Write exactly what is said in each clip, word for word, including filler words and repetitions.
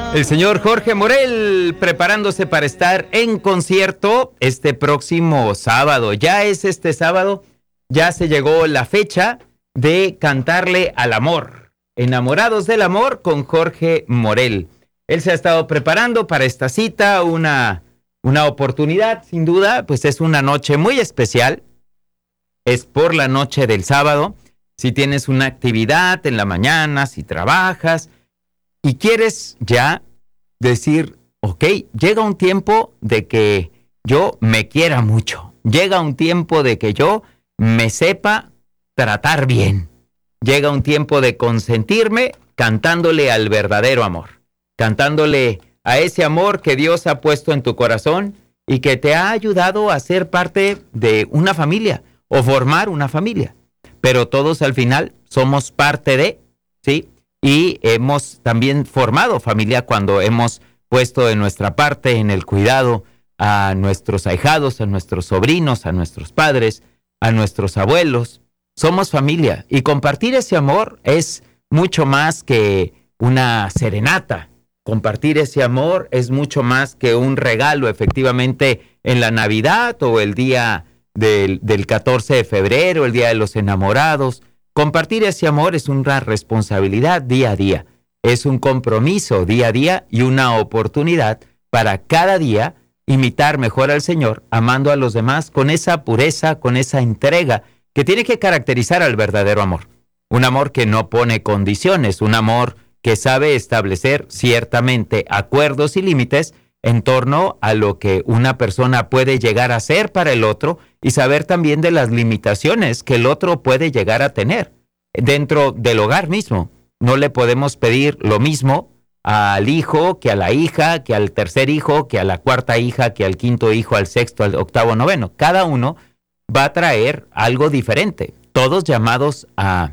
El señor Jorge Morel preparándose para estar en concierto este próximo sábado. Ya es este sábado, ya se llegó la fecha de cantarle al amor. Enamorados del amor con Jorge Morel. Él se ha estado preparando para esta cita, una, una oportunidad, sin duda, pues es una noche muy especial. Es por la noche del sábado. Si tienes una actividad en la mañana, si trabajas y quieres ya decir, ok, llega un tiempo de que yo me quiera mucho. Llega un tiempo de que yo me sepa tratar bien. Llega un tiempo de consentirme cantándole al verdadero amor. Cantándole a ese amor que Dios ha puesto en tu corazón y que te ha ayudado a ser parte de una familia o formar una familia. Pero todos al final somos parte de, ¿sí? Y hemos también formado familia cuando hemos puesto de nuestra parte en el cuidado a nuestros ahijados, a nuestros sobrinos, a nuestros padres, a nuestros abuelos. Somos familia y compartir ese amor es mucho más que una serenata. Compartir ese amor es mucho más que un regalo, efectivamente, en la Navidad o el día del, del catorce de febrero, el Día de los Enamorados. Compartir ese amor es una responsabilidad día a día. Es un compromiso día a día y una oportunidad para cada día imitar mejor al Señor, amando a los demás con esa pureza, con esa entrega que tiene que caracterizar al verdadero amor. Un amor que no pone condiciones, un amor que sabe establecer ciertamente acuerdos y límites en torno a lo que una persona puede llegar a ser para el otro y saber también de las limitaciones que el otro puede llegar a tener dentro del hogar mismo. No le podemos pedir lo mismo al hijo que a la hija, que al tercer hijo, que a la cuarta hija, que al quinto hijo, al sexto, al octavo, noveno. Cada uno va a traer algo diferente, todos llamados a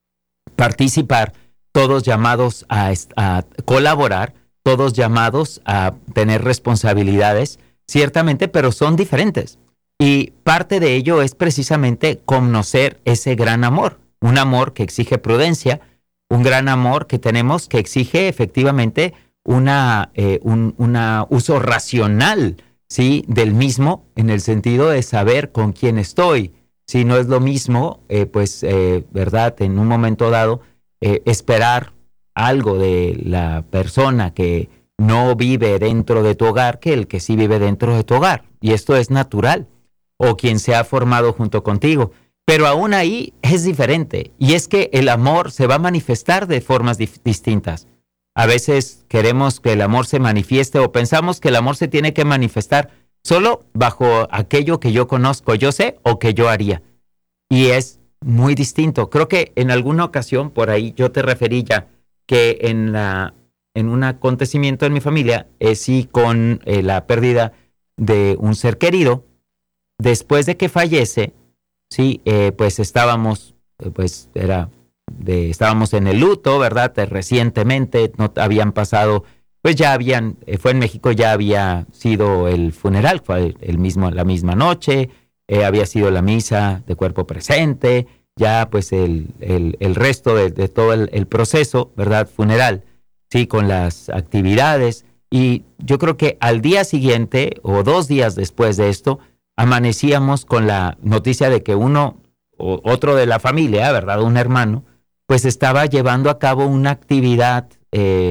participar, todos llamados a, a colaborar, todos llamados a tener responsabilidades, ciertamente, pero son diferentes. Y parte de ello es precisamente conocer ese gran amor, un amor que exige prudencia, un gran amor que tenemos que exige efectivamente una, eh, un una uso racional, ¿sí?, del mismo, en el sentido de saber con quién estoy. Si no es lo mismo, eh, pues, eh, ¿verdad?, en un momento dado, eh, esperar algo de la persona que no vive dentro de tu hogar que el que sí vive dentro de tu hogar. Y esto es natural. O quien se ha formado junto contigo. Pero aún ahí es diferente. Y es que el amor se va a manifestar de formas dif- distintas. A veces queremos que el amor se manifieste o pensamos que el amor se tiene que manifestar solo bajo aquello que yo conozco, yo sé o que yo haría. Y es muy distinto. Creo que en alguna ocasión por ahí yo te referí ya que en, la, en un acontecimiento en mi familia, eh, sí con eh, la pérdida de un ser querido, después de que fallece, sí, eh, pues estábamos, eh, pues era... De, estábamos en el luto, ¿verdad? Eh, recientemente, no habían pasado, pues ya habían, eh, fue en México, ya había sido el funeral, fue el, el mismo, la misma noche, eh, había sido la misa de cuerpo presente, ya pues el, el, el resto de, de todo el, el proceso, ¿verdad? Funeral, sí, con las actividades. Y yo creo que al día siguiente o dos días después de esto, amanecíamos con la noticia de que uno, o otro de la familia, ¿verdad? Un hermano, pues estaba llevando a cabo una actividad eh,